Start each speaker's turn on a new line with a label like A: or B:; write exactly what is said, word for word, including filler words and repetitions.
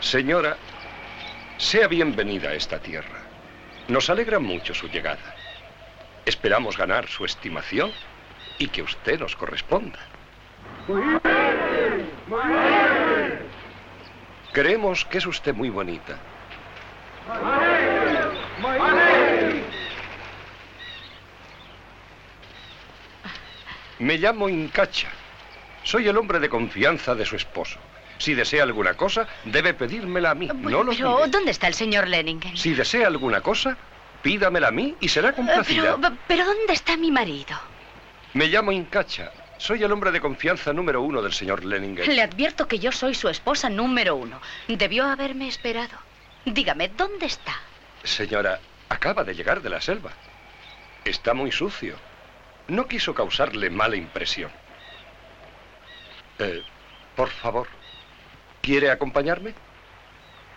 A: Señora, sea bienvenida a esta tierra. Nos alegra mucho su llegada. Esperamos ganar su estimación y que usted nos corresponda. Creemos que es usted muy bonita. Me llamo Incacha. Soy el hombre de confianza de su esposo. Si desea alguna cosa, debe pedírmela a mí.
B: Bueno,
A: no lo
B: pero,
A: olvide.
B: ¿dónde está el señor Lenningen?
A: Si desea alguna cosa, pídamela a mí y será complacida.
B: Pero, pero, ¿dónde está mi marido?
A: Me llamo Incacha. Soy el hombre de confianza número uno del señor Lenningen.
B: Le advierto que yo soy su esposa número uno. Debió haberme esperado. Dígame, ¿dónde está?
A: Señora, acaba de llegar de la selva. Está muy sucio. No quiso causarle mala impresión. Eh, por favor, ¿quiere acompañarme?